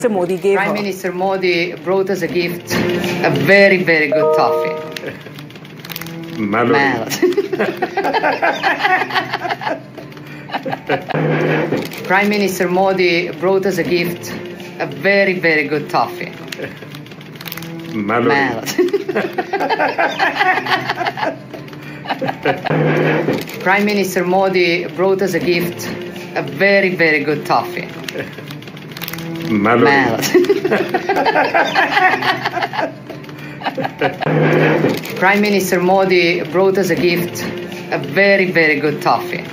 Modi gave Prime her. Minister Modi brought us a gift, a very, very good toffee. Melody. Prime Minister Modi brought us a gift, a very, very good toffee. Melody. Prime Minister Modi brought us a gift, a very, very good toffee. Melody. Prime Minister Modi brought us a gift, a very, very good toffee.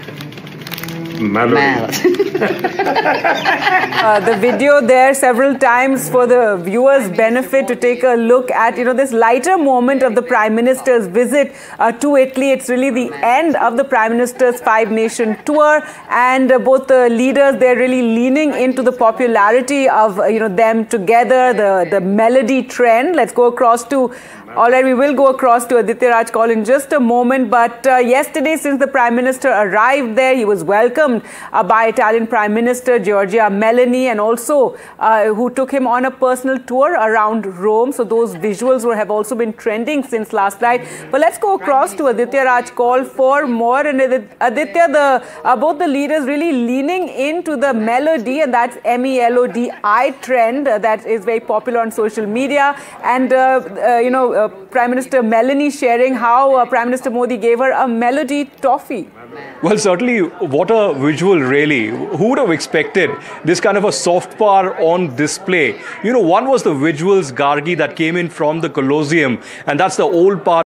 The video there several times for the viewers' benefit to take a look at, this lighter moment of the Prime Minister's visit to Italy. It's really the end of the Prime Minister's five-nation tour, and both the leaders, they're really leaning into the popularity of, them together, the melody trend. Let's go across to... All right, we will go across to Aditya Raj Kaul in just a moment. But yesterday, since the Prime Minister arrived there, he was welcomed by Italian Prime Minister Giorgia Meloni, and also who took him on a personal tour around Rome. So those visuals have also been trending since last night. But let's go across to Aditya Raj Kaul for more. And Aditya, both the leaders really leaning into the melody, and that's MELODI trend that is very popular on social media. And, Prime Minister Meloni sharing how Prime Minister Modi gave her a melody toffee. Well, certainly, what a visual, really. Who would have expected this kind of a soft power on display? One was the visuals, Gargi, that came in from the Colosseum, and that's the old part